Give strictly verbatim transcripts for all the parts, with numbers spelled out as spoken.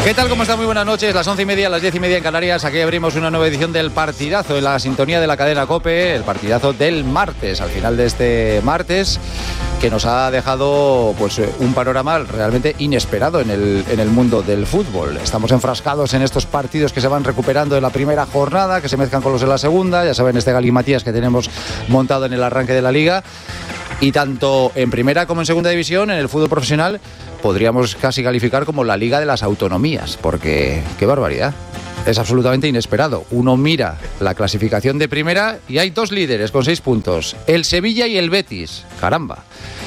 ¿Qué tal? ¿Cómo está? Muy buenas noches. Las once y media, las diez y media en Canarias. Aquí abrimos una nueva edición del Partidazo en la sintonía de la cadena COPE. El Partidazo del martes, al final de este martes, que nos ha dejado pues un panorama realmente inesperado en el, en el mundo del fútbol. Estamos enfrascados en estos partidos que se van recuperando de la primera jornada, que se mezclan con los de la segunda. Ya saben, este galimatías que tenemos montado en el arranque de la Liga. Y tanto en primera como en segunda división, en el fútbol profesional, podríamos casi calificar como la Liga de las Autonomías, porque qué barbaridad. Es absolutamente inesperado. Uno mira la clasificación de primera y hay dos líderes con seis puntos, el Sevilla y el Betis. Caramba.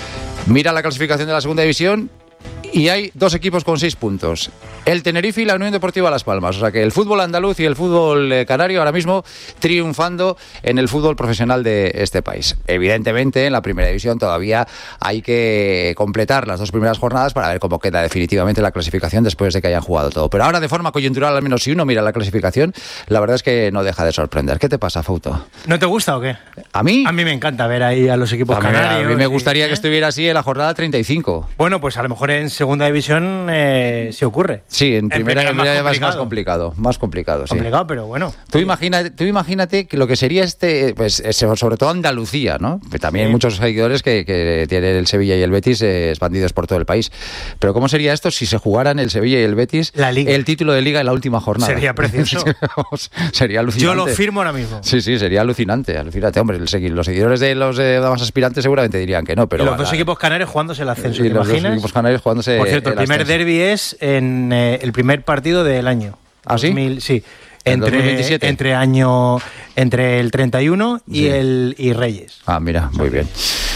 Mira la clasificación de la segunda división y hay dos equipos con seis puntos, el Tenerife y la Unión Deportiva Las Palmas. O sea que el fútbol andaluz y el fútbol eh, canario ahora mismo triunfando en el fútbol profesional de este país. Evidentemente en la primera división todavía hay que completar las dos primeras jornadas para ver cómo queda definitivamente la clasificación después de que hayan jugado todo. Pero ahora, de forma coyuntural, al menos si uno mira la clasificación, la verdad es que no deja de sorprender. ¿Qué te pasa, Fauto? ¿No te gusta o qué? ¿A mí? A mí me encanta ver ahí a los equipos a canarios. Mí, a mí me gustaría y, que estuviera así en la jornada treinta y cinco. Bueno, pues a lo mejor en segunda división eh, se ocurre. Sí, en primera, en primera es más, más complicado. Más complicado, sí. Complicado, pero bueno. Tú imagínate, tú imagínate que lo que sería este, pues sobre todo Andalucía, ¿no? También hay sí. muchos seguidores que, que tienen el Sevilla y el Betis eh, expandidos por todo el país. Pero ¿cómo sería esto si se jugaran el Sevilla y el Betis la Liga. el título de Liga en la última jornada? Sería precioso. Sería alucinante. Yo lo firmo ahora mismo. Sí, sí, sería alucinante. alucinante. Hombre, los seguidores de los eh, más aspirantes seguramente dirían que no, pero... Y los dos equipos canarios jugándose el ascenso, ¿te los imaginas? Dos equipos canarios jugándose Por cierto, el, el primer derbi es en eh, el primer partido del año. ¿Ah, sí? dos mil, sí. Entre, entre año entre el treinta y uno y sí. el y Reyes. Ah, mira, muy bien.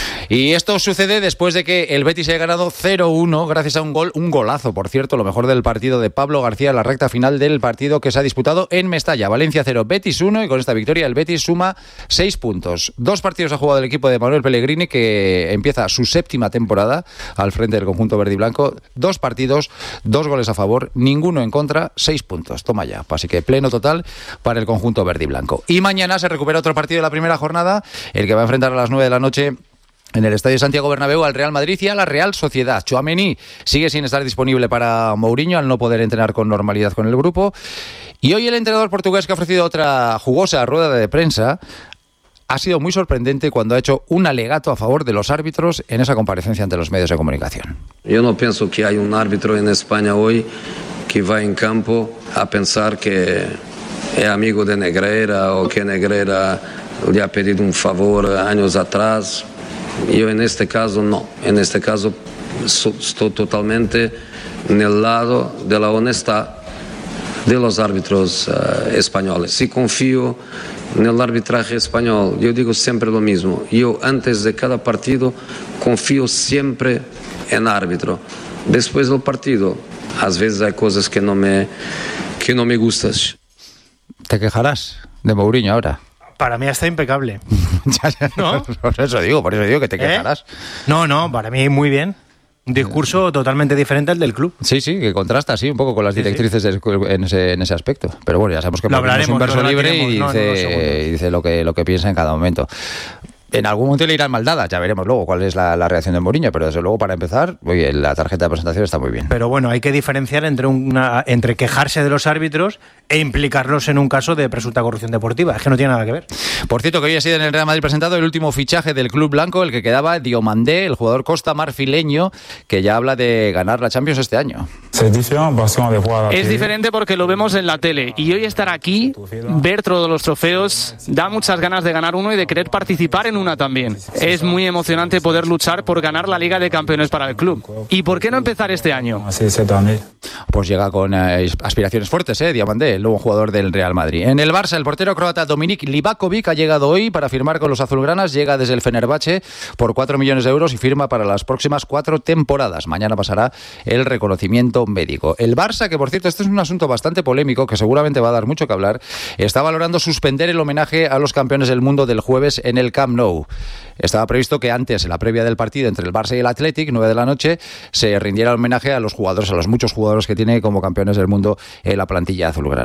Y esto sucede después de que el Betis haya ganado cero uno gracias a un gol, un golazo, por cierto, lo mejor del partido de Pablo García en la recta final del partido que se ha disputado en Mestalla. Valencia cero, Betis uno, y con esta victoria el Betis suma seis puntos. Dos partidos ha jugado el equipo de Manuel Pellegrini, que empieza su séptima temporada al frente del conjunto verde y blanco. Dos partidos, dos goles a favor, ninguno en contra, seis puntos. Toma ya. Así que pleno total para el conjunto verde y blanco. Y mañana se recupera otro partido de la primera jornada, el que va a enfrentar a las nueve de la noche en el Estadio Santiago Bernabéu al Real Madrid y a la Real Sociedad. Tchouaméni sigue sin estar disponible para Mourinho al no poder entrenar con normalidad con el grupo. Y hoy el entrenador portugués, que ha ofrecido otra jugosa rueda de prensa, ha sido muy sorprendente cuando ha hecho un alegato a favor de los árbitros en esa comparecencia ante los medios de comunicación. Yo no pienso que hay un árbitro en España hoy que va en campo a pensar que es amigo de Negreira o que Negreira le ha pedido un favor años atrás. Yo en este caso no, en este caso estoy totalmente en el lado de la honestidad de los árbitros uh, españoles. Si confío en el arbitraje español, yo digo siempre lo mismo. Yo antes de cada partido confío siempre en árbitro. Después del partido, a veces hay cosas que no me, que no me gustan. ¿Te quejarás de Mourinho ahora? Para mí está impecable. ya, ya, ¿no? Por eso digo, por eso digo que te quejarás. ¿Eh? No, no, para mí muy bien. Un discurso totalmente diferente al del club. Sí, sí, que contrasta así un poco con las directrices sí, sí. De, en, ese, en ese aspecto. Pero bueno, ya sabemos que es un verso libre y dice, no, no, y dice lo que, lo que piensa en cada momento. En algún momento le irán mal dadas, ya veremos luego cuál es la, la reacción de Mourinho, pero desde luego para empezar, oye, la tarjeta de presentación está muy bien. Pero bueno, hay que diferenciar entre una entre quejarse de los árbitros e implicarlos en un caso de presunta corrupción deportiva, es que no tiene nada que ver. Por cierto, que hoy ha sido en el Real Madrid presentado el último fichaje del club blanco, el que quedaba Diomandé, el jugador costa marfileño, que ya habla de ganar la Champions este año. Es diferente porque lo vemos en la tele y hoy estar aquí, ver todos los trofeos, da muchas ganas de ganar uno y de querer participar en una también. Es muy emocionante poder luchar por ganar la Liga de Campeones para el club. ¿Y por qué no empezar este año? Pues llega con eh, aspiraciones fuertes, ¿eh? Diomandé, el nuevo jugador del Real Madrid. En el Barça, el portero croata Dominik Livakovic ha llegado hoy para firmar con los azulgranas. Llega desde el Fenerbahce por cuatro millones de euros y firma para las próximas cuatro temporadas. Mañana pasará el reconocimiento médico. El Barça, que por cierto, este es un asunto bastante polémico que seguramente va a dar mucho que hablar, está valorando suspender el homenaje a los campeones del mundo del jueves en el Camp Nou. Estaba previsto que antes, en la previa del partido entre el Barça y el Athletic, nueve de la noche, se rindiera homenaje a los jugadores, a los muchos jugadores que tiene como campeones del mundo en la plantilla azulgrana.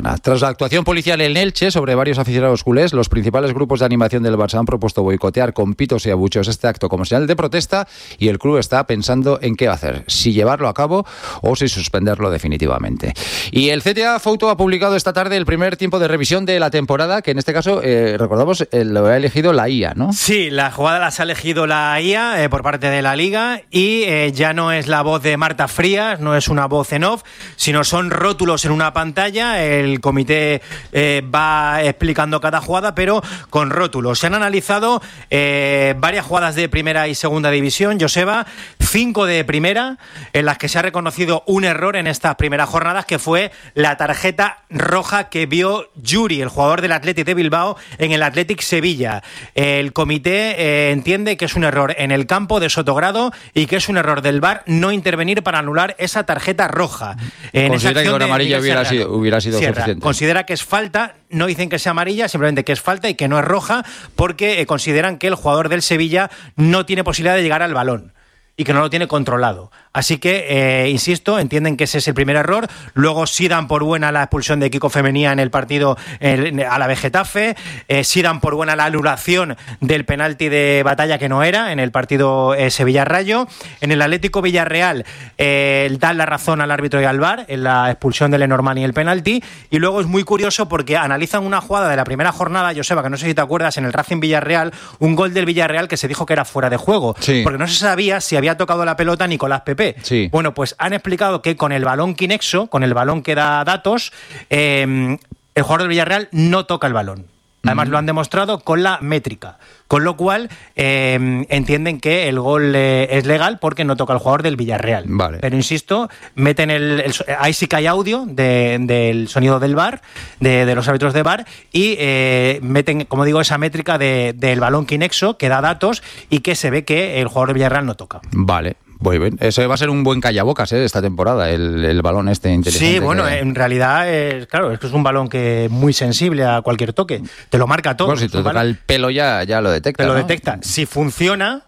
Blaugrana. Tras la actuación policial en Elche sobre varios aficionados culés, los principales grupos de animación del Barça han propuesto boicotear con pitos y abucheos este acto como señal de protesta y el club está pensando en qué va a hacer, si llevarlo a cabo o si suspenderlo definitivamente. Y el C T A Photo ha publicado esta tarde el primer tiempo de revisión de la temporada, que en este caso, eh, recordamos, eh, lo ha elegido la I A, ¿no? Sí, la jugada las ha elegido la I A eh, por parte de la Liga y eh, ya no es la voz de Marta Frías, no es una voz en off, sino son rótulos en una pantalla. El comité eh, va explicando cada jugada, pero con rótulos. Se han analizado eh, varias jugadas de primera y segunda división, Joseba, cinco de primera, en las que se ha reconocido un error en estas primeras jornadas, que fue la tarjeta roja que vio Yuri, el jugador del Athletic de Bilbao, en el Athletic Sevilla. El comité eh, entiende que es un error en el campo de Sotogrado y que es un error del V A R no intervenir para anular esa tarjeta roja. En Considera esa que con amarilla hubiera sido, hubiera sido suficiente. Considera que es falta, no dicen que sea amarilla, simplemente que es falta y que no es roja, porque eh, consideran que el jugador del Sevilla no tiene posibilidad de llegar al balón y que no lo tiene controlado. Así que, eh, insisto, entienden que ese es el primer error. Luego sí dan por buena la expulsión de Kiko Femenía en el partido eh, a la Getafe. Eh, sí dan por buena la anulación del penalti de Batalla, que no era, en el partido eh, Sevilla-Rayo. En el Atlético Villarreal eh, dan la razón al árbitro y al V A R en la expulsión de Lenormand y el penalti. Y luego es muy curioso porque analizan una jugada de la primera jornada, Joseba, que no sé si te acuerdas, en el Racing Villarreal, un gol del Villarreal que se dijo que era fuera de juego. Sí. Porque no se sabía si había tocado la pelota Nicolás Pepe. Sí. Bueno, pues han explicado que con el balón Kinexo, con el balón que da datos, eh, el jugador del Villarreal no toca el balón. Además, lo han demostrado con la métrica. Con lo cual, eh, entienden que el gol eh, es legal porque no toca al jugador del Villarreal. Vale. Pero insisto, meten el, el. Ahí sí que hay audio de, del sonido del V A R, de, de los árbitros de V A R, y eh, meten, como digo, esa métrica de, del balón Kinexo que da datos y que se ve que el jugador del Villarreal no toca. Vale. Muy bien. Eso va a ser un buen callabocas ¿eh? esta temporada, el, el balón este inteligente. Sí, bueno, que... en realidad, es, claro, es que es un balón que es muy sensible a cualquier toque. Te lo marca todo. Bueno, si te toca el pelo ya, ya lo detecta. Te lo ¿no? detecta. Si funciona,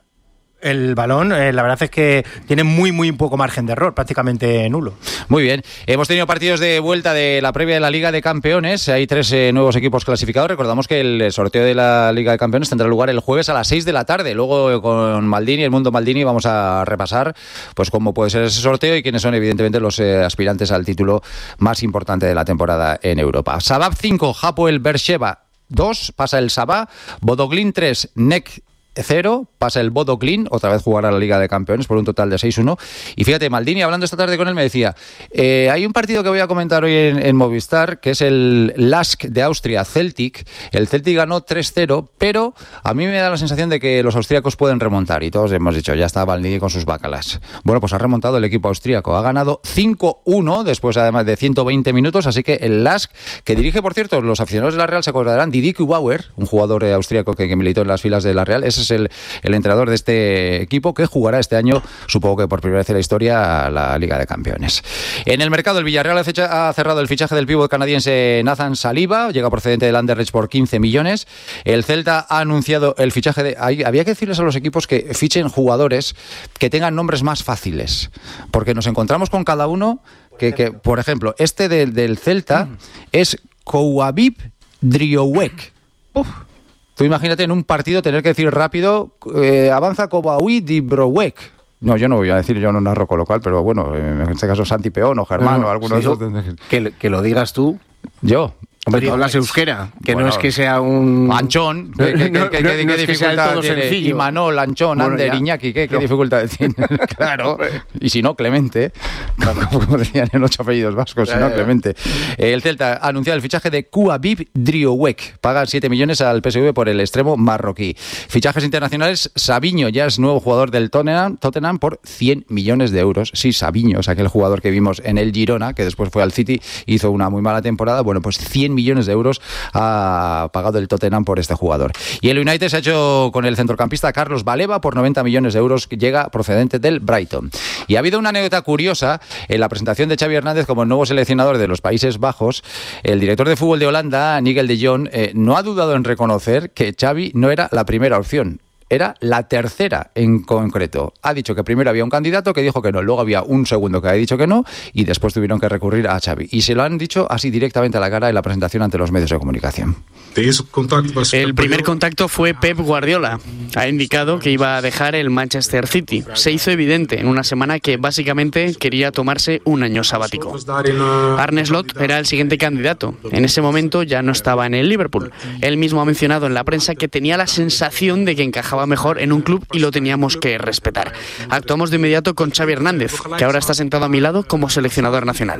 el balón, eh, la verdad es que tiene muy, muy poco margen de error, prácticamente nulo. Muy bien. Hemos tenido partidos de vuelta de la previa de la Liga de Campeones. Hay tres eh, nuevos equipos clasificados. Recordamos que el sorteo de la Liga de Campeones tendrá lugar el jueves a las seis de la tarde. Luego eh, con Maldini, el Mundo Maldini, vamos a repasar pues cómo puede ser ese sorteo y quiénes son evidentemente los eh, aspirantes al título más importante de la temporada en Europa. Sabab cinco, Hapoel Beersheva dos, pasa el Sabah. Bodoglin tres, Nek cero, pasa el Bodo Glimt, otra vez jugará la Liga de Campeones por un total de seis uno. Y fíjate, Maldini, hablando esta tarde con él, me decía, eh, hay un partido que voy a comentar hoy en, en Movistar, que es el Lask de Austria, Celtic. El Celtic ganó tres cero, pero a mí me da la sensación de que los austríacos pueden remontar, y todos hemos dicho, ya está Maldini con sus bacalas. Bueno, pues ha remontado el equipo austríaco, ha ganado cinco uno, después además de ciento veinte minutos, así que el Lask, que dirige, por cierto, los aficionados de la Real se acordarán, Didi Kubauer, un jugador austríaco que, que militó en las filas de la Real, ese es el, el entrenador de este equipo que jugará este año, supongo que por primera vez en la historia, a la Liga de Campeones. En el mercado, el Villarreal ha cerrado el fichaje del pívot canadiense Nathan Saliba, llega procedente del Anderlecht por quince millones. El Celta ha anunciado el fichaje de... Había que decirles a los equipos que fichen jugadores que tengan nombres más fáciles, porque nos encontramos con cada uno que, que por ejemplo, este de, del Celta es Kouabib Driowek. Uf. Tú imagínate en un partido tener que decir rápido, eh, avanza Kobaui Dibrowek. No, yo no voy a decir, yo no narro con local, pero bueno, en este caso Santi Peón o Germán no, o alguno sí, de esos. Que, que lo digas tú. Yo. Hombre, tú hablas euskera, que bueno, no es que sea un... Anchón, ¿qué, qué, no, qué, no, qué, no qué es que sea dificultad todo tiene? sencillo. Imanol, Anchón, Bueno, Ander, ya. Iñaki, ¿qué, qué No. dificultad tiene? Claro, y si no, Clemente, como decían en ocho apellidos vascos, si no, Clemente. El Celta ha anunciado el fichaje de Kouabib Driowek, paga siete millones al P S V por el extremo marroquí. Fichajes internacionales, Sabiño ya es nuevo jugador del Tottenham, Tottenham por cien millones de euros. Sí, Sabiño, es aquel jugador que vimos en el Girona, que después fue al City, hizo una muy mala temporada. Bueno, pues cien millones de euros a pagado el Tottenham por este jugador. Y el United se ha hecho con el centrocampista Carlos Baleba por noventa millones de euros, que llega procedente del Brighton. Y ha habido una anécdota curiosa en la presentación de Xavi Hernández como el nuevo seleccionador de los Países Bajos. El director de fútbol de Holanda, Nigel de Jong, eh, no ha dudado en reconocer que Xavi no era la primera opción. era la tercera en concreto. Ha dicho que primero había un candidato que dijo que no, luego había un segundo que había dicho que no y después tuvieron que recurrir a Xavi. Y se lo han dicho así directamente a la cara en la presentación ante los medios de comunicación. El primer contacto fue Pep Guardiola. Ha indicado que iba a dejar el Manchester City. Se hizo evidente en una semana que básicamente quería tomarse un año sabático. Arne Slot era el siguiente candidato. En ese momento ya no estaba en el Liverpool. Él mismo ha mencionado en la prensa que tenía la sensación de que encajaba mejor en un club y lo teníamos que respetar. Actuamos de inmediato con Xavi Hernández, que ahora está sentado a mi lado como seleccionador nacional.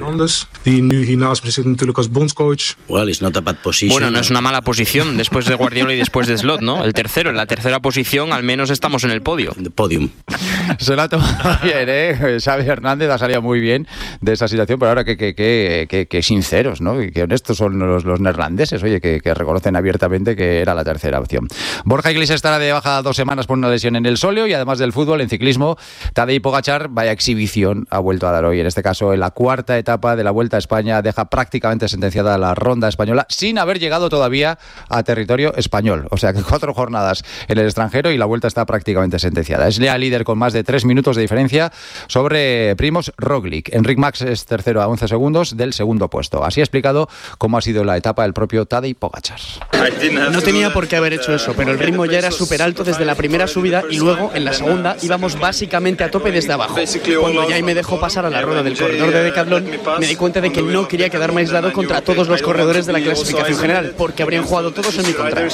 Bueno, no es una mala posición después de Guardiola y después de Slot, ¿no? El tercero, en la tercera posición al menos estamos en el podio. Podium. Se lo ha tomado bien, ¿eh? Xavi Hernández ha salido muy bien de esa situación, pero ahora que, que, que, que, que sinceros, ¿no? Y que honestos son los, los neerlandeses, oye, que, que reconocen abiertamente que era la tercera opción. Borja Iglesias estará de baja dos semanas por una lesión en el sóleo y además del fútbol, en ciclismo, Tadej Pogačar, vaya exhibición ha vuelto a dar hoy. En este caso, en la cuarta etapa de la Vuelta a España, deja prácticamente sentenciada la ronda española sin haber llegado todavía a territorio español. O sea que cuatro jornadas en el extranjero y la Vuelta está prácticamente sentenciada. Es ya líder con más de tres minutos de diferencia sobre Primož Roglič. Enric Mas es tercero a once segundos del segundo puesto. Así ha explicado cómo ha sido la etapa del propio Tadej Pogačar. No tenía por qué haber hecho eso, pero el ritmo ya era súper alto desde la primera subida y luego en la segunda íbamos básicamente a tope desde abajo. Cuando ya me dejó pasar a la rueda del corredor de Decathlon, me di cuenta de que no quería quedarme aislado contra todos los corredores de la clasificación general, porque habrían jugado todos en mi contra.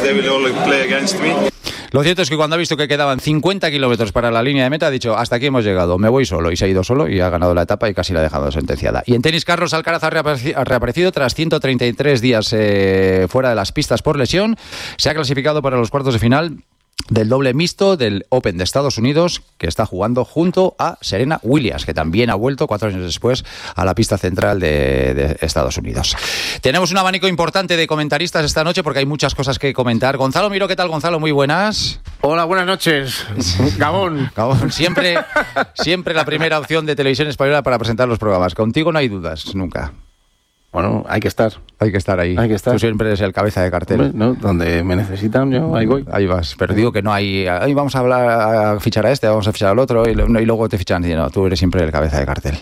Lo cierto es que cuando ha visto que quedaban cincuenta kilómetros para la línea de meta, ha dicho, hasta aquí hemos llegado, me voy solo. Y se ha ido solo y ha ganado la etapa y casi la ha dejado sentenciada. Y en tenis, Carlos Alcaraz ha reaparecido tras ciento treinta y tres días eh, fuera de las pistas por lesión. Se ha clasificado para los cuartos de final del doble mixto del Open de Estados Unidos, que está jugando junto a Serena Williams, que también ha vuelto cuatro años después a la pista central de, de Estados Unidos. Tenemos un abanico importante de comentaristas esta noche porque hay muchas cosas que comentar. Gonzalo Miró, ¿qué tal, Gonzalo? Muy buenas. Hola, buenas noches. Gabón. Gabón, siempre, siempre la primera opción de Televisión Española para presentar los programas. Contigo no hay dudas, nunca. Bueno, hay que estar. Hay que estar ahí. Hay que estar. Tú siempre eres el cabeza de cartel. Hombre, no, donde me necesitan, yo ahí voy. Ahí vas. Pero digo que no hay... Ahí vamos a hablar, a fichar a este, vamos a fichar al otro, y, y luego te fichan. Y no, tú eres siempre el cabeza de cartel.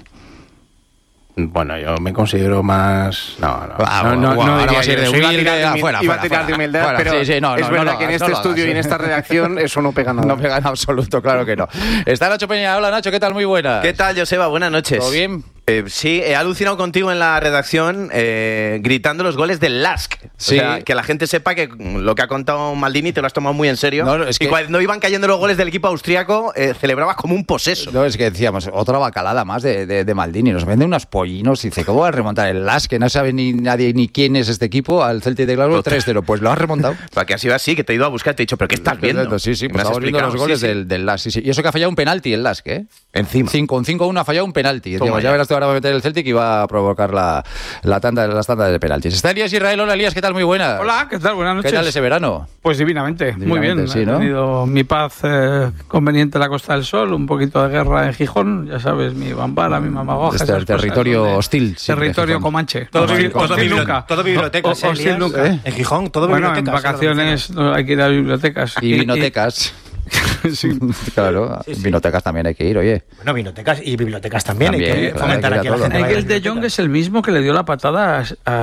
Bueno, yo me considero más... No, no, ah, no, no, bueno, no ahora diría va a ser de humilde, iba a tirar de, fuera, iba fuera, a tirar de humildad, fuera, pero sí, sí, no, es no, verdad no, que en no, este no estudio hagas. y en esta redacción eso no pega nada. No pega en absoluto, claro que no. Está Nacho Peña. Hola, Nacho, ¿qué tal? Muy buenas. ¿Qué tal, Joseba? Buenas noches. ¿Todo bien? Eh, sí, he alucinado contigo en la redacción eh, gritando los goles del Lask. Sí. O sea, que la gente sepa que lo que ha contado Maldini te lo has tomado muy en serio. No, no, es y que... cuando iban cayendo los goles del equipo austriaco, eh, celebrabas como un poseso. No, es que decíamos, otra bacalada más de, de, de Maldini. Nos vende unos pollinos y dice, ¿cómo va a remontar el Lask? Que no sabe ni nadie ni quién es este equipo, al Celtic de Glasgow tres cero. Pues lo has remontado. Para que ha sido así, que te he ido a buscar, te he dicho, ¿pero qué estás viendo? Sí, sí, Me pues has estamos viendo los goles sí, sí. del, del Lask. Sí, sí. Y eso que ha fallado un penalti el Lask, ¿eh? Encima. Con cinco uno ha fallado un penalti. Decíamos, ya ya. verás tú ahora va a meter el Celtic y va a provocar la, la tanda, las tandas de penaltis. Está Elías Israel. Hola, Elías, ¿qué tal? Muy buena. Hola, ¿qué tal? Buenas noches. ¿Qué tal ese verano? Pues divinamente, muy bien. Sí, ¿no? He tenido mi paz eh, conveniente en la Costa del Sol, un poquito de guerra en Gijón, ya sabes, mi Bambara, mi Mamagoja. Este el territorio cosas, hostil. Sí, territorio Comanche. Todo, hostil, todo, hostil todo, nunca. todo bibliotecas, o, hostil nunca. ¿Eh? En Gijón, todo bueno, bibliotecas. Bueno, en vacaciones no, hay que ir a bibliotecas. Y vinotecas. Sí. Claro, sí, sí. Vinotecas también hay que ir, oye. Bueno, vinotecas y bibliotecas también, también hay que claro, fomentar hay que aquí a la gente. Miguel de Jong es el mismo que le dio la patada a,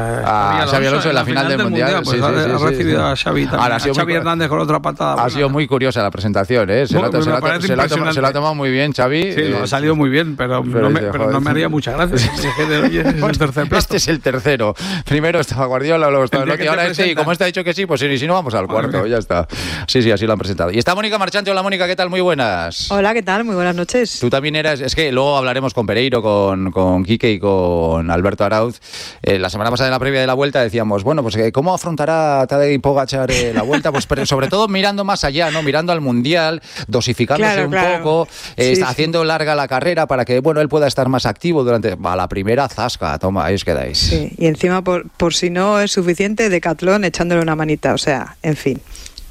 a, a Xavi Alonso en la final del Mundial. Pues sí, ha, sí, sí, ha recibido sí, sí. a Xavi también. Ahora, a Xavi muy, Hernández con otra patada. Ha buena. sido muy curiosa la presentación, ¿eh? Se, bueno, la, se, la, se, la, toma, se la ha tomado muy bien, Xavi. Sí, eh, ha salido muy bien, pero, pero, no, me, dice, pero no me haría mucha gracia. Oye, es el tercer plato. Este es el tercero. Primero estaba Guardiola, luego estaba Lotti, ahora este, y como este ha dicho que sí, pues si, si no vamos al cuarto, okay. Ya está. Sí, sí, así lo han presentado. Y está Mónica Marchante. Hola, Mónica, ¿qué tal? Muy buenas. Hola, ¿qué tal? Muy buenas noches. Tú también eras, es que luego hablaremos con Pereiro, con, con Quique y con Alberto Arauz. Eh, la semana pasada en la previa de la Vuelta decíamos, bueno, pues ¿cómo afrontará Tadej Pogačar eh, la Vuelta? Pues pero sobre todo mirando más allá, ¿no? Mirando al Mundial, dosificándose claro, un claro. poco, eh, sí, haciendo sí. larga la carrera para que, bueno, él pueda estar más activo durante a la primera zasca. Toma, ahí os quedáis. Sí, y encima, por, por si no es suficiente, Decathlon echándole una manita, o sea, en fin.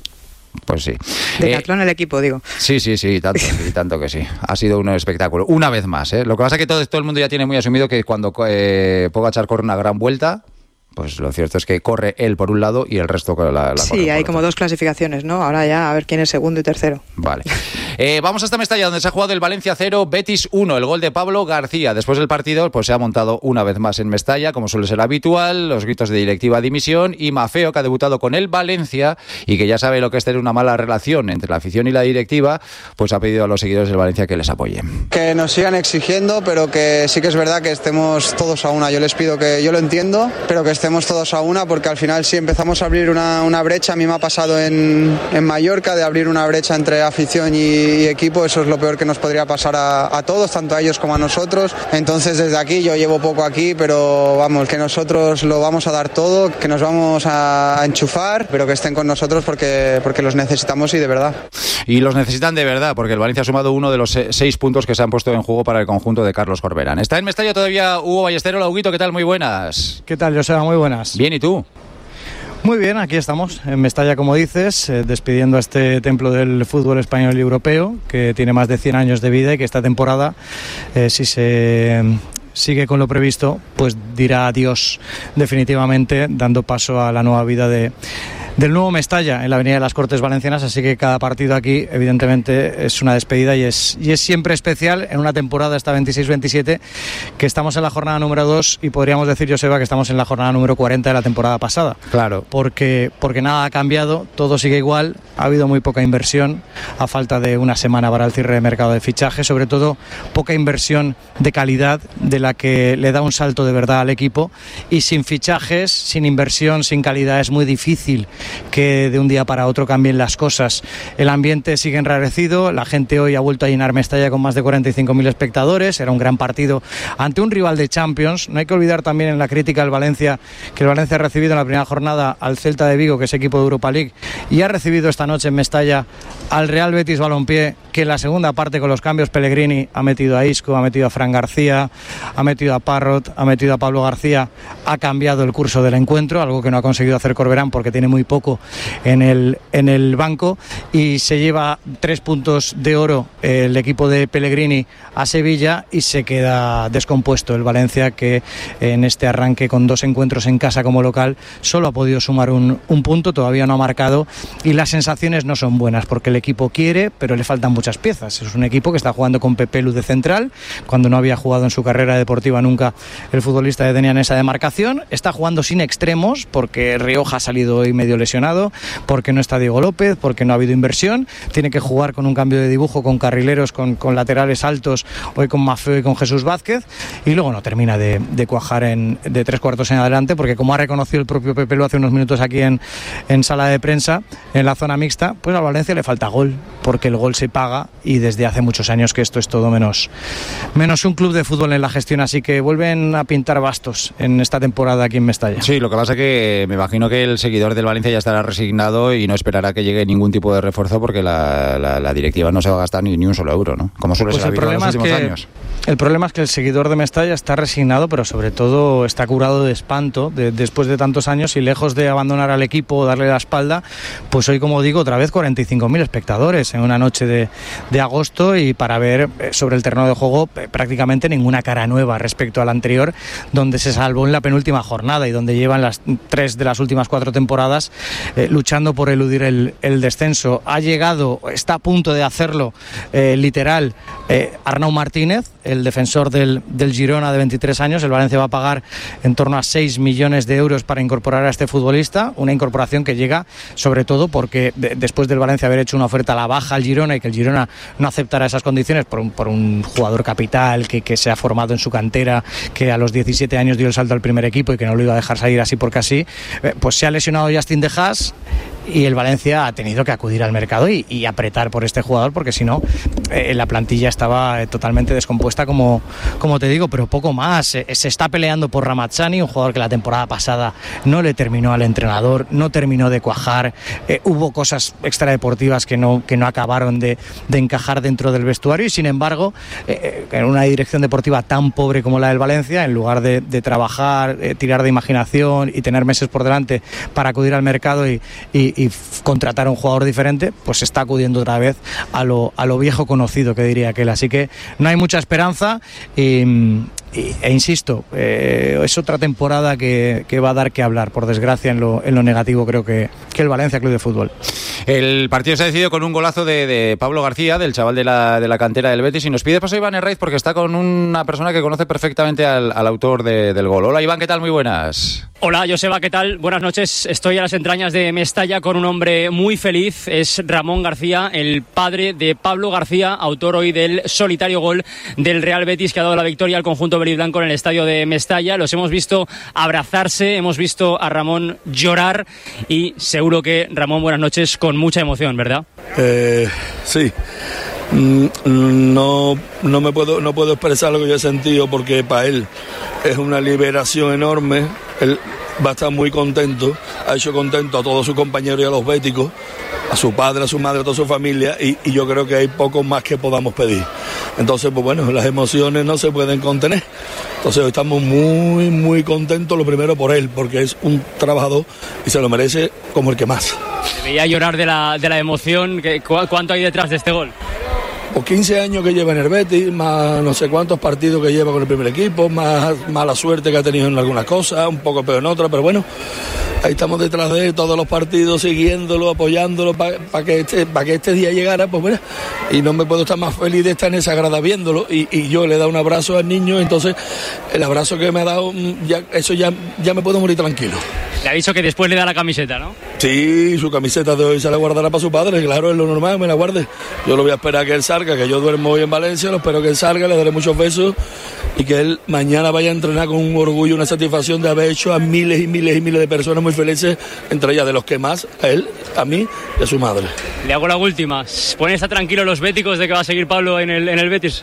Pues sí. Decathlon eh, el equipo, digo. Sí, sí, sí, tanto, sí, tanto que sí. Ha sido un espectáculo. Una vez más, ¿eh? Lo que pasa es que todo, todo el mundo ya tiene muy asumido que cuando eh, Pogačar corre una gran vuelta, pues lo cierto es que corre él por un lado y el resto la, la sí, corre hay por como otro. Dos clasificaciones, ¿no? Ahora ya a ver quién es segundo y tercero. Vale. Eh, vamos hasta Mestalla, donde se ha jugado el Valencia cero, Betis uno. El gol de Pablo García. Después del partido, pues se ha montado una vez más en Mestalla, como suele ser habitual, los gritos de directiva dimisión y Mafeo, que ha debutado con el Valencia y que ya sabe lo que es tener una mala relación entre la afición y la directiva, pues ha pedido a los seguidores del Valencia que les apoyen. Que nos sigan exigiendo, pero que sí que es verdad que estemos todos a una. Yo les pido que, yo lo entiendo, pero que estemos todos a una, porque al final si empezamos a abrir una, una brecha, a mí me ha pasado en, en Mallorca de abrir una brecha entre afición y, y equipo, eso es lo peor que nos podría pasar a, a todos, tanto a ellos como a nosotros. Entonces desde aquí, yo llevo poco aquí, pero vamos, que nosotros lo vamos a dar todo, que nos vamos a, a enchufar, pero que estén con nosotros porque, porque los necesitamos y de verdad. Y los necesitan de verdad, porque el Valencia ha sumado uno de los seis puntos que se han puesto en juego para el conjunto de Carlos Corberán. Está en Mestalla todavía Hugo Ballesteros. Huguito, ¿qué tal? Muy buenas. ¿Qué tal, Joseba? Muy buenas. Bien, ¿y tú? Muy bien, aquí estamos, en Mestalla, como dices, eh, despidiendo a este templo del fútbol español y europeo, que tiene más de cien años de vida y que esta temporada, eh, si se sigue con lo previsto, pues dirá adiós definitivamente, dando paso a la nueva vida de... del nuevo Mestalla en la Avenida de las Cortes Valencianas, así que cada partido aquí evidentemente es una despedida y es, y es siempre especial en una temporada esta veintiséis veintisiete, que estamos en la jornada número dos y podríamos decir, Joseba, que estamos en la jornada número cuarenta de la temporada pasada. Claro. Porque, porque nada ha cambiado, todo sigue igual, ha habido muy poca inversión, a falta de una semana para el cierre de mercado de fichaje, sobre todo poca inversión de calidad, de la que le da un salto de verdad al equipo, y sin fichajes, sin inversión, sin calidad es muy difícil que de un día para otro cambien las cosas. El ambiente sigue enrarecido, la gente hoy ha vuelto a llenar Mestalla con más de cuarenta y cinco mil espectadores, era un gran partido ante un rival de Champions. No hay que olvidar también en la crítica al Valencia, que el Valencia ha recibido en la primera jornada al Celta de Vigo, que es equipo de Europa League, y ha recibido esta noche en Mestalla al Real Betis Balompié, que en la segunda parte con los cambios Pellegrini ha metido a Isco, ha metido a Fran García, ha metido a Parrot, ha metido a Pablo García, ha cambiado el curso del encuentro, algo que no ha conseguido hacer Corberán porque tiene muy poco en el, en el banco, y se lleva tres puntos de oro el equipo de Pellegrini a Sevilla y se queda descompuesto el Valencia, que en este arranque con dos encuentros en casa como local solo ha podido sumar un, un punto, todavía no ha marcado y las sensaciones no son buenas porque el equipo quiere pero le faltan muchas piezas. Es un equipo que está jugando con Pepe Lu de central cuando no había jugado en su carrera deportiva nunca el futbolista que tenía en esa demarcación, está jugando sin extremos porque Rioja ha salido hoy medio lesionado, porque no está Diego López, porque no ha habido inversión, tiene que jugar con un cambio de dibujo, con carrileros, con, con laterales altos, hoy con Mafeo y con Jesús Vázquez, y luego no termina de, de cuajar en, de tres cuartos en adelante, porque como ha reconocido el propio Pepe Lu hace unos minutos aquí en, en sala de prensa, en la zona mixta, pues a Valencia le falta gol, porque el gol se paga y desde hace muchos años que esto es todo menos, menos un club de fútbol en la gestión, así que vuelven a pintar bastos en esta temporada aquí en Mestalla. Sí, lo que pasa es que me imagino que el seguidor del Valencia ya estará resignado y no esperará que llegue ningún tipo de refuerzo porque la, la, la directiva no se va a gastar ni, ni un solo euro, ¿no? Como suele pues ser habitual en los últimos que, años. El problema es que el seguidor de Mestalla está resignado, pero sobre todo está curado de espanto de, después de tantos años y lejos de abandonar al equipo o darle la espalda, pues hoy, como digo, otra vez cuarenta y cinco mil espectadores en una noche de, de agosto y para ver sobre el terreno de juego prácticamente ninguna cara nueva respecto al anterior, donde se salvó en la penúltima jornada y donde llevan las tres de las últimas cuatro temporadas eh, luchando por eludir el, el descenso. Ha llegado, está a punto de hacerlo eh, literal eh, Arnau Martínez, el defensor del, del Girona de veintitrés años. El Valencia va a pagar en torno a seis millones de euros para incorporar a este futbolista, una incorporación que llega sobre todo porque de, después del Valencia haber hecho una oferta a la baja al Girona y que el Girona no aceptara esas condiciones por un, por un jugador capital que, que se ha formado en su cantera, que a los diecisiete años dio el salto al primer equipo y que no lo iba a dejar salir así porque así, eh, pues se ha lesionado Justin De Haas y el Valencia ha tenido que acudir al mercado y, y apretar por este jugador porque si no eh, la plantilla estaba eh, totalmente descompuesta como, como te digo, pero poco más. Eh, se está peleando por Ramazzani, un jugador que la temporada pasada no le terminó al entrenador, no terminó de cuajar, eh, hubo cosas extradeportivas que no, que no acabaron de, de encajar dentro del vestuario y sin embargo eh, en una dirección deportiva tan pobre como la del Valencia, en lugar de, de trabajar, eh, tirar de imaginación y tener meses por delante para acudir al mercado y, y y contratar a un jugador diferente, pues se está acudiendo otra vez a lo, a lo viejo conocido, que diría aquel. Así que no hay mucha esperanza y, e insisto, eh, es otra temporada que, que va a dar que hablar, por desgracia, en lo, en lo negativo, creo que, que el Valencia Club de Fútbol. El partido se ha decidido con un golazo de, de Pablo García, del chaval de la, de la cantera del Betis, y nos pide paso Iván Herraiz porque está con una persona que conoce perfectamente al, al autor de, del gol. Hola Iván, ¿qué tal? Muy buenas. Hola Joseba, ¿qué tal? Buenas noches. Estoy a las entrañas de Mestalla con un hombre muy feliz. Es Ramón García, el padre de Pablo García, autor hoy del solitario gol del Real Betis que ha dado la victoria al conjunto verdiblanco en el estadio de Mestalla. Los hemos visto abrazarse, hemos visto a Ramón llorar y seguro que, Ramón, buenas noches, con mucha emoción, ¿verdad? Eh, sí. No, no me puedo, no puedo expresar lo que yo he sentido porque para él es una liberación enorme. Él va a estar muy contento, ha hecho contento a todos sus compañeros y a los béticos, a su padre, a su madre, a toda su familia, y, y yo creo que hay poco más que podamos pedir. Entonces, pues bueno, las emociones no se pueden contener. Entonces hoy estamos muy, muy contentos, lo primero por él, porque es un trabajador y se lo merece como el que más. Te veía llorar de la, de la emoción. ¿Cuánto hay detrás de este gol? Pues quince años que lleva en el Betis, más no sé cuántos partidos que lleva con el primer equipo, más mala suerte que ha tenido en algunas cosas, un poco peor en otras, pero bueno, ahí estamos detrás de él, todos los partidos, siguiéndolo, apoyándolo para pa que, este, pa que este día llegara, pues bueno, y no me puedo estar más feliz de estar en esa grada viéndolo, y, y yo le he dado un abrazo al niño, entonces el abrazo que me ha dado, ya, eso ya, ya me puedo morir tranquilo. Le ha dicho que después le da la camiseta, ¿no? Sí, su camiseta de hoy se la guardará para su padre, claro, es lo normal, me la guarde. Yo lo voy a esperar a que él salga, que yo duermo hoy en Valencia, lo espero que él salga, le daré muchos besos y que él mañana vaya a entrenar con un orgullo, una satisfacción de haber hecho a miles y miles y miles de personas muy felices, entre ellas de los que más, a él, a mí y a su madre. Le hago la última. ¿Pueden estar tranquilos los béticos de que va a seguir Pablo en el, en el Betis?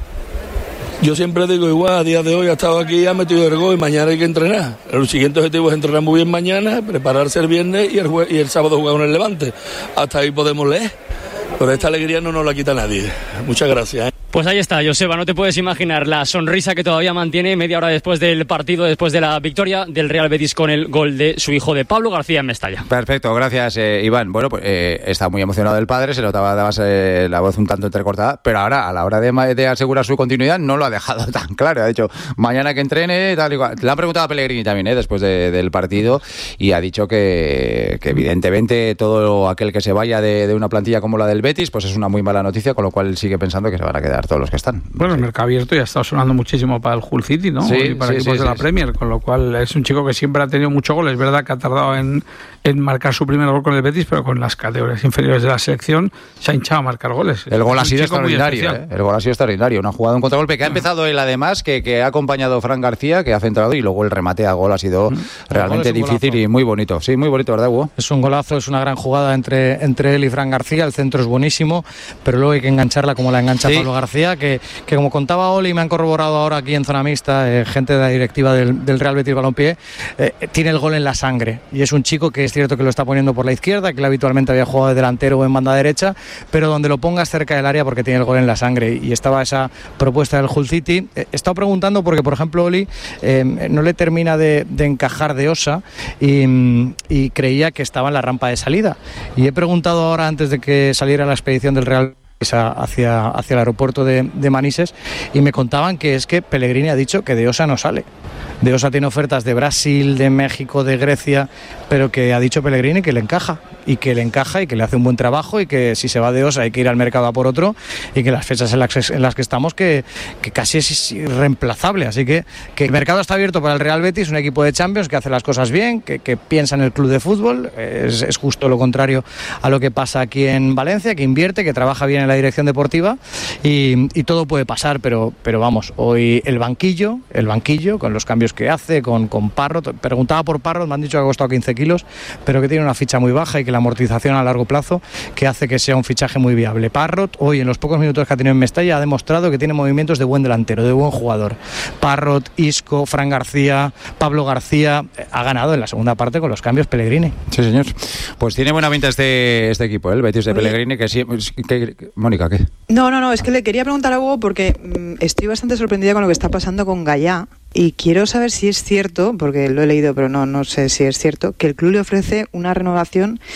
Yo siempre digo igual, a día de hoy ha estado aquí, ha metido el gol y mañana hay que entrenar. El siguiente objetivo es entrenar muy bien mañana, prepararse el viernes y el, jue- y el sábado jugar con el Levante. Hasta ahí podemos leer, pero esta alegría no nos la quita nadie. Muchas gracias. ¿eh? Pues ahí está, Joseba, no te puedes imaginar la sonrisa que todavía mantiene media hora después del partido, después de la victoria del Real Betis con el gol de su hijo, de Pablo García en Mestalla. Perfecto, gracias eh, Iván. Bueno, pues eh, está muy emocionado el padre, se notaba además eh, la voz un tanto entrecortada, pero ahora a la hora de, de asegurar su continuidad no lo ha dejado tan claro. Ha dicho, mañana que entrene, tal y cual. Le han preguntado a Pellegrini también eh, después de, del partido y ha dicho que, que evidentemente todo aquel que se vaya de, de una plantilla como la del Betis, pues es una muy mala noticia, con lo cual él sigue pensando que se van a quedar todos los que están. Bueno, el mercado abierto ya está sonando muchísimo para el Hull City, ¿no? Sí, y para sí, equipos sí, de la sí, Premier, con lo cual es un chico que siempre ha tenido mucho gol. Es verdad que ha tardado en, en marcar su primer gol con el Betis, pero con las categorías inferiores de la selección se ha hinchado a marcar goles. El gol ha sido chico muy extraordinario, ¿eh? El gol ha sido extraordinario. Una jugada, un contragolpe que ha empezado él además, que, que ha acompañado Fran García, que ha centrado, y luego el remate a gol ha sido mm. realmente difícil golazo. Y muy bonito. Sí, muy bonito, ¿verdad, Hugo? Es un golazo, es una gran jugada entre, entre él y Fran García. El centro es buenísimo, pero luego hay que engancharla como la engancha sí. Pablo García, que, que como contaba Oli, me han corroborado ahora aquí en zona mixta, eh, gente de la directiva del, del Real Betis Balompié, eh, tiene el gol en la sangre. Y es un chico que es cierto que lo está poniendo por la izquierda, que él habitualmente había jugado de delantero o en banda derecha, pero donde lo pongas cerca del área porque tiene el gol en la sangre. Y estaba esa propuesta del Hull City. He estado preguntando porque, por ejemplo, Oli eh, no le termina de, de encajar de Osa y, y creía que estaba en la rampa de salida. Y he preguntado ahora, antes de que saliera la expedición del Real hacia, hacia el aeropuerto de, de Manises, y me contaban que es que Pellegrini ha dicho que de Osa no sale. De Osa tiene ofertas de Brasil, de México, de Grecia, pero que ha dicho Pellegrini que le encaja, y que le encaja y que le hace un buen trabajo, y que si se va de Osa hay que ir al mercado a por otro, y que las fechas en las que, en las que estamos que, que casi es irreemplazable. Así que, que el mercado está abierto para el Real Betis, un equipo de Champions que hace las cosas bien, que, que piensa en el club de fútbol. Es, es justo lo contrario a lo que pasa aquí en Valencia, que invierte, que trabaja bien en la dirección deportiva, y, y todo puede pasar, pero, pero vamos, hoy el banquillo, el banquillo, con los cambios que hace, con, con Parrot, preguntaba por Parrot, me han dicho que ha costado quince kilos, pero que tiene una ficha muy baja y que la amortización a largo plazo que hace que sea un fichaje muy viable. Parrot hoy, en los pocos minutos que ha tenido en Mestalla, ha demostrado que tiene movimientos de buen delantero, de buen jugador. Parrot, Isco, Fran García, Pablo García, ha ganado en la segunda parte con los cambios Pellegrini. Sí, señor. Pues tiene buena pinta este, este equipo, ¿eh? El Betis de Pellegrini, que sí... Que, que, Mónica, ¿qué? No, no, no, es que le quería preguntar a Hugo porque mmm, estoy bastante sorprendida con lo que está pasando con Gallá, y quiero saber si es cierto, porque lo he leído pero no, no sé si es cierto, que el club le ofrece una renovación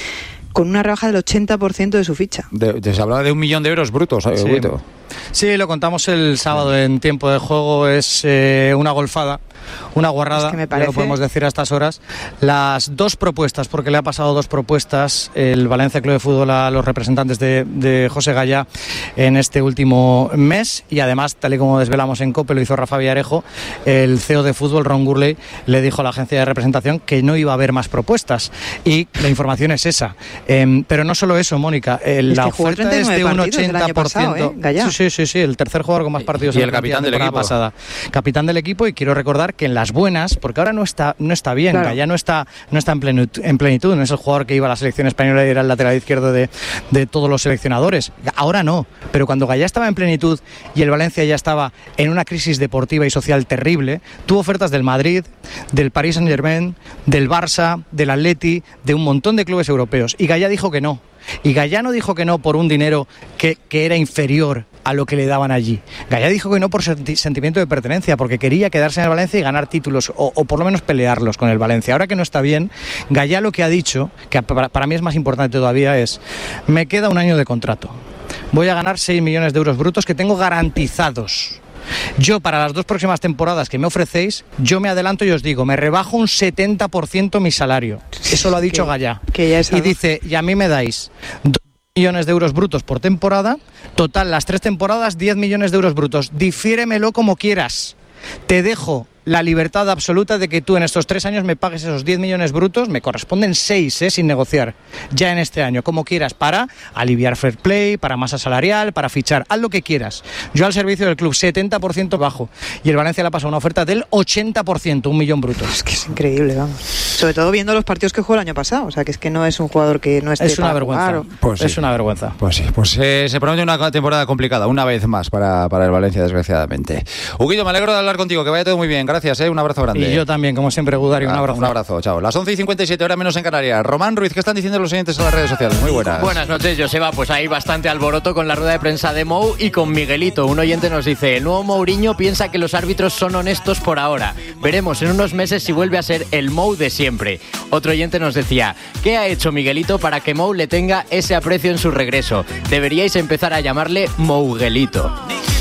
con una rebaja del ochenta por ciento de su ficha. De, de, se hablaba de un millón de euros brutos. Sí. Huito. Sí, lo contamos el sábado en tiempo de juego. Es eh, una golfada, una guarrada, es que me parece... ya lo podemos decir a estas horas. Las dos propuestas, porque le ha pasado dos propuestas el Valencia Club de Fútbol a los representantes de, de José Gallá en este último mes, y además, tal y como desvelamos en COPE, lo hizo Rafa Villarejo, el C E O de fútbol, Ron Gurley, le dijo a la agencia de representación que no iba a haber más propuestas, y la información es esa. Eh, pero no solo eso, Mónica, eh, la oferta es de un ochenta por ciento. Pasado, ¿eh? Sí, sí, sí, el tercer jugador con más partidos y en el la capitán del equipo pasada. Capitán del equipo, y quiero recordar que en las buenas, porque ahora no está no está bien, claro. Gallá no está no está en plenitud, en plenitud, no es el jugador que iba a la selección española y era el lateral izquierdo de, de todos los seleccionadores. Ahora no, pero cuando Gallá estaba en plenitud y el Valencia ya estaba en una crisis deportiva y social terrible, tuvo ofertas del Madrid, del Paris Saint-Germain, del Barça, del Atleti, de un montón de clubes europeos, y Gallá dijo que no. Y Gallá no dijo que no por un dinero que, que era inferior a lo que le daban allí. Gallá dijo que no por senti- sentimiento de pertenencia, porque quería quedarse en el Valencia y ganar títulos, o, o por lo menos pelearlos con el Valencia. Ahora que no está bien, Gallá lo que ha dicho, que para, para mí es más importante todavía, es: me queda un año de contrato, voy a ganar seis millones de euros brutos que tengo garantizados. Yo, para las dos próximas temporadas que me ofrecéis, yo me adelanto y os digo, me rebajo un setenta por ciento mi salario. Eso lo ha dicho Gallá. Que ya es y dice, y a mí me dais dos millones de euros brutos por temporada, total, las tres temporadas, diez millones de euros brutos. Difiéremelo como quieras. Te dejo la libertad absoluta de que tú en estos tres años me pagues esos diez millones brutos, me corresponden seis, ¿eh? Sin negociar, ya en este año, como quieras, para aliviar fair play, para masa salarial, para fichar, haz lo que quieras. Yo al servicio del club, setenta por ciento bajo, y el Valencia le ha pasado una oferta del ochenta por ciento, un millón brutos. Es que es increíble, vamos. Sobre todo viendo los partidos que jugó el año pasado, o sea, que es que no es un jugador que no esté Es una para vergüenza, jugar, o... pues sí. es una vergüenza. Pues sí, pues eh, se promete una temporada complicada, una vez más, para, para el Valencia, desgraciadamente. Huguito, me alegro de hablar contigo, que vaya todo muy bien, gracias, ¿eh? Un abrazo grande. Y yo también, como siempre, Gudario, un abrazo. Un abrazo, chao. Las once y cincuenta y siete, hora menos en Canarias. Román Ruiz, ¿qué están diciendo los oyentes en las redes sociales? Muy buenas. Buenas noches, Joseba. Pues hay bastante alboroto con la rueda de prensa de Mou y con Miguelito. Un oyente nos dice: el nuevo Mourinho piensa que los árbitros son honestos por ahora. Veremos en unos meses si vuelve a ser el Mou de siempre. Otro oyente nos decía: ¿qué ha hecho Miguelito para que Mou le tenga ese aprecio en su regreso? Deberíais empezar a llamarle Mouguelito.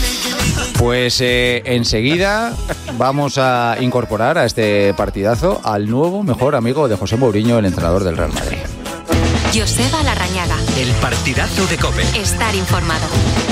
Pues eh, enseguida vamos a incorporar a este partidazo al nuevo mejor amigo de José Mourinho, el entrenador del Real Madrid. Joseba Larrañaga. El partidazo de COPE. Estar informado.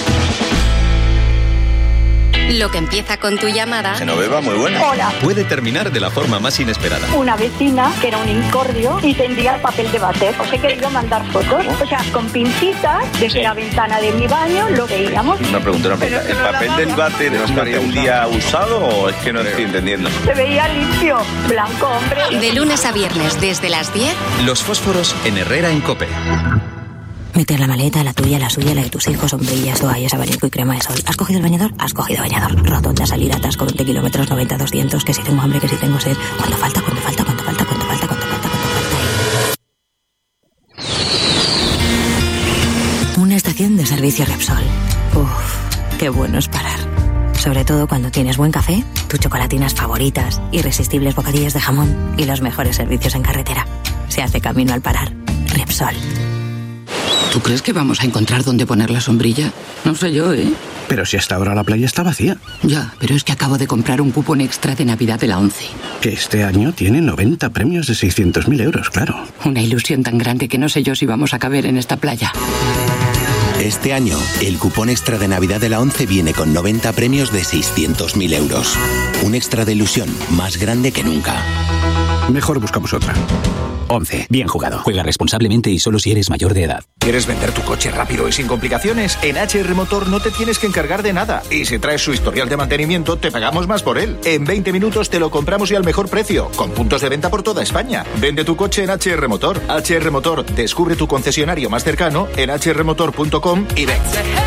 Lo que empieza con tu llamada. Genoveva, muy buena. Hola. Puede terminar de la forma más inesperada. Una vecina que era un incordio y tendía el papel de váter. Os he querido mandar fotos. O sea, con pincitas, desde sí. la ventana de mi baño lo veíamos. Una pregunta, una pregunta. ¿El papel del váter es un día usado o es que no estoy entendiendo? Se veía limpio, blanco, hombre. De lunes a viernes, desde las diez. Los fósforos en Herrera en COPE. Meter la maleta, la tuya, la suya, la de tus hijos, sombrillas, toallas, abanico y crema de sol. ¿Has cogido el bañador? Has cogido bañador. Rotonda, salida, atasco, veinte kilómetros, noventa, doscientos, que si tengo hambre, que si tengo sed. ¿Cuánto falta? ¿Cuánto falta? ¿Cuánto falta? ¿Cuánto falta? ¿Cuánto falta? ¿Cuánto falta? Una estación de servicio Repsol. Uf, qué bueno es parar. Sobre todo cuando tienes buen café, tus chocolatinas favoritas, irresistibles bocadillos de jamón y los mejores servicios en carretera. Se hace camino al parar. Repsol. ¿Tú crees que vamos a encontrar dónde poner la sombrilla? No sé yo, ¿eh? Pero si hasta ahora la playa está vacía. Ya, pero es que acabo de comprar un cupón extra de Navidad de la ONCE. Que este año tiene noventa premios de seiscientos mil euros, claro. Una ilusión tan grande que no sé yo si vamos a caber en esta playa. Este año, el cupón extra de Navidad de la ONCE viene con noventa premios de seiscientos mil euros. Un extra de ilusión más grande que nunca. Mejor buscamos otra. ONCE. Bien jugado. Juega responsablemente y solo si eres mayor de edad. ¿Quieres vender tu coche rápido y sin complicaciones? En H R Motor no te tienes que encargar de nada. Y si traes su historial de mantenimiento, te pagamos más por él. En veinte minutos te lo compramos y al mejor precio. Con puntos de venta por toda España. Vende tu coche en H R Motor. H R Motor. Descubre tu concesionario más cercano en h r motor punto com y ven.